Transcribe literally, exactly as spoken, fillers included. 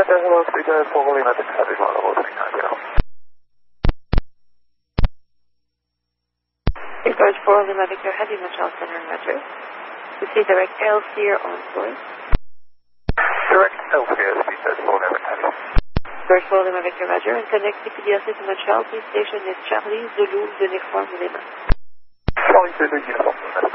Center, hello, speak to Four Lima Victor Heavy, Model three nine zero. George four Lima Victor Heavy, Montreal Center and Roger. We see direct L here on board. Direct L here, speak to Four Lima Heavy. George four Lima Victor Roger, and connect C P D R C to Montreal. Please station is Charlie Zulu Uniform Lima. Charlie Zulu Uniform Lima.